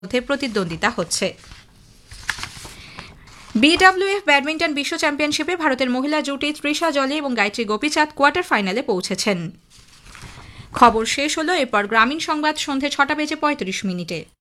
মধ্যে প্রতিদ্বন্দ্বিতা হচ্ছে। বিডব্লিউএফ ব্যাডমিন্টন বিশ্ব চ্যাম্পিয়নশিপে ভারতের মহিলা জুটি তৃষা জলি এবং গায়ত্রী গোপীচাঁদ কোয়ার্টার ফাইনালে পৌঁছেছেন। খবর শেষ হলো। এরপর গ্রামীণ সংবাদ সন্ধে 6:35 মিনিটে।